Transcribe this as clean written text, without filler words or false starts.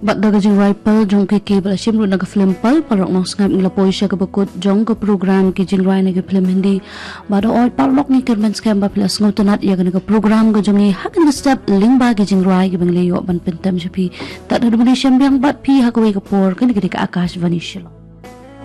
Bat daga jing rifle jong ke bala shimru naga film pal parok nong ngap ngila poisha ka bakut jong ka program ke jing rai naga film hindi bada oi parlok ni kerman scam ba plus ngotanat ya naga program ga jongi hakan ga step ling ba ke jing rai ke bang leyo ban pentem japi tak ada bani syam yang bat pi hakawai ka por kan ka Akash Vanishilo.